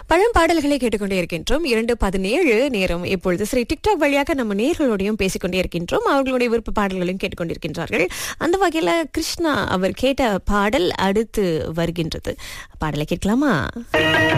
பழம் பாடல்களை கேட்டுக்கொண்டே இருக்கின்றோம். 2:17 நேரம். இப்பொழுது சரி, டிக்டாக் வழியாக நம்ம நேர்களோடையும் பேசிக்கொண்டே இருக்கின்றோம். அவர்களுடைய விருப்ப பாடல்களையும் கேட்டுக்கொண்டிருக்கின்றார்கள். அந்த வகையில கிருஷ்ணா அவர் கேட்ட பாடல் அடுத்து வருகின்றது. பாடலை கேட்கலாமா?